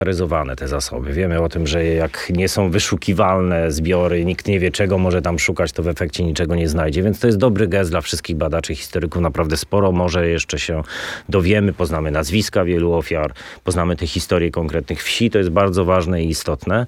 Ryzowane te zasoby. Wiemy o tym, że jak nie są wyszukiwalne zbiory, nikt nie wie czego może tam szukać, to w efekcie niczego nie znajdzie. Więc to jest dobry gest dla wszystkich badaczy, historyków. Naprawdę sporo może jeszcze się dowiemy. Poznamy nazwiska wielu ofiar, poznamy te historie konkretnych wsi. To jest bardzo ważne i istotne.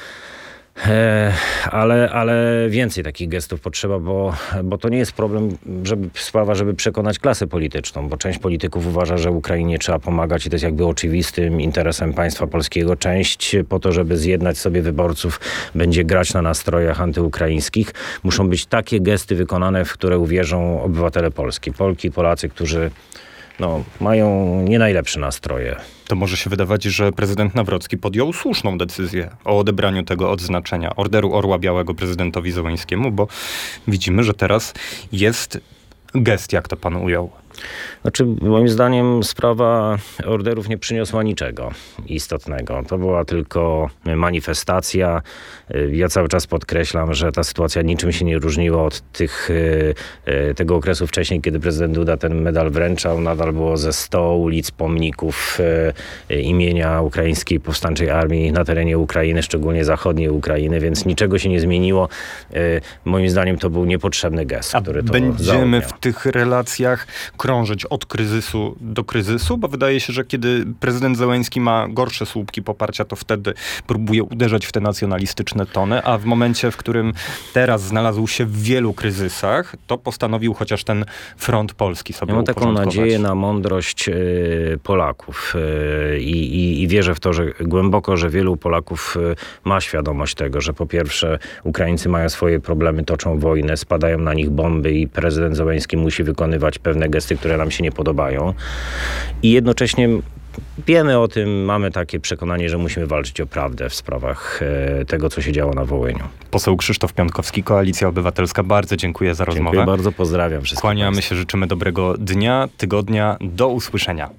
Ale więcej takich gestów potrzeba, bo to nie jest problem, sprawa, żeby przekonać klasę polityczną, bo część polityków uważa, że Ukrainie trzeba pomagać i to jest jakby oczywistym interesem państwa polskiego. Część po to, żeby zjednać sobie wyborców, będzie grać na nastrojach antyukraińskich. Muszą być takie gesty wykonane, w które uwierzą obywatele polscy. Polki, Polacy, którzy mają nie najlepsze nastroje. To może się wydawać, że prezydent Nawrocki podjął słuszną decyzję o odebraniu tego odznaczenia, Orderu Orła Białego prezydentowi Zełenskiemu, bo widzimy, że teraz jest gest, jak to pan ujął. Znaczy, moim zdaniem sprawa orderów nie przyniosła niczego istotnego. To była tylko manifestacja. Ja cały czas podkreślam, że ta sytuacja niczym się nie różniła od tego okresu wcześniej, kiedy prezydent Duda ten medal wręczał. Nadal było ze 100 ulic, pomników imienia Ukraińskiej Powstańczej Armii na terenie Ukrainy, szczególnie zachodniej Ukrainy, więc niczego się nie zmieniło. Moim zdaniem to był niepotrzebny gest, który to będziemy zaogniał. w tych relacjach krążyć od kryzysu do kryzysu, bo wydaje się, że kiedy prezydent Zełenski ma gorsze słupki poparcia, to wtedy próbuje uderzać w te nacjonalistyczne tony, a w momencie, w którym teraz znalazł się w wielu kryzysach, to postanowił chociaż ten front polski sobie uporządkować. Ja mam taką nadzieję na mądrość Polaków i wierzę w to, że głęboko, że wielu Polaków ma świadomość tego, że po pierwsze Ukraińcy mają swoje problemy, toczą wojnę, spadają na nich bomby i prezydent Zełenski musi wykonywać pewne gesty, które nam się nie podobają. I jednocześnie wiemy o tym, mamy takie przekonanie, że musimy walczyć o prawdę w sprawach tego, co się działo na Wołyniu. Poseł Krzysztof Piątkowski, Koalicja Obywatelska. Bardzo dziękuję za rozmowę. Dziękuję bardzo, pozdrawiam wszystkich. Kłaniamy się, życzymy dobrego dnia, tygodnia. Do usłyszenia.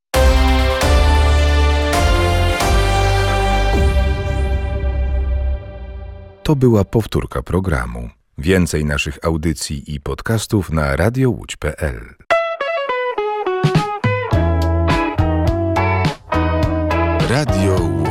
To była powtórka programu. Więcej naszych audycji i podcastów na radiołódź.pl. Radio